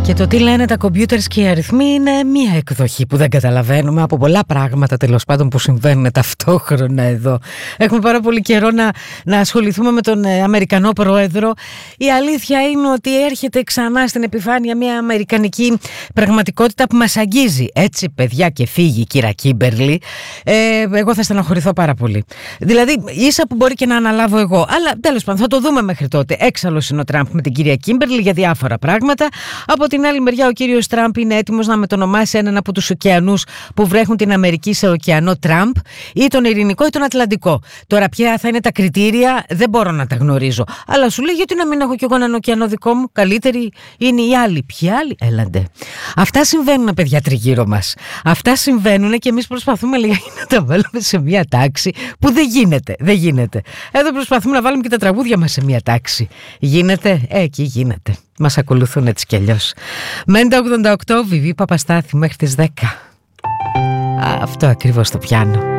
Και το τι λένε τα κομπιούτερς και οι αριθμοί είναι μία εκδοχή που δεν καταλαβαίνουμε από πολλά πράγματα τέλος πάντων που συμβαίνουν ταυτόχρονα εδώ. Έχουμε πάρα πολύ καιρό να ασχοληθούμε με τον Αμερικανό πρόεδρο. Η αλήθεια είναι ότι έρχεται ξανά στην επιφάνεια μια αμερικανική πραγματικότητα που μας αγγίζει. Έτσι, παιδιά, και φύγει η κύρα Κίμπερλι. Εγώ θα στεναχωρηθώ πάρα πολύ. Δηλαδή, ίσα που μπορεί και να αναλάβω εγώ. Αλλά τέλος πάντων, θα το δούμε μέχρι τότε. Έξαλλος είναι ο Τραμπ με την κυρία Κίμπερλι για διάφορα πράγματα. Από την άλλη μεριά, ο κύριος Τραμπ είναι έτοιμος να μετονομάσει έναν από τους ωκεανούς που βρέχουν την Αμερική σε ωκεανό Τραμπ, ή τον Ειρηνικό ή τον Ατλαντικό. Τώρα, ποια θα είναι τα κριτήρια, δεν μπορώ να τα γνωρίζω. Αλλά σου λέει, γιατί να μην έχω κι εγώ έναν ωκεανό δικό μου, καλύτεροι είναι οι άλλοι. Ποιοι άλλοι, έλαντε. Αυτά συμβαίνουν, παιδιά, τριγύρω μας. Αυτά συμβαίνουν και εμείς προσπαθούμε λίγα να τα βάλουμε σε μια τάξη που δεν γίνεται. Δεν γίνεται. Εδώ προσπαθούμε να βάλουμε και τα τραγούδια μας σε μια τάξη. Γίνεται, εκεί γίνεται. Μας ακολουθούν έτσι κι αλλιώς. Μέντα 88, Βιβί Παπαστάθη μέχρι τις 10. Αυτό ακριβώς το πιάνω.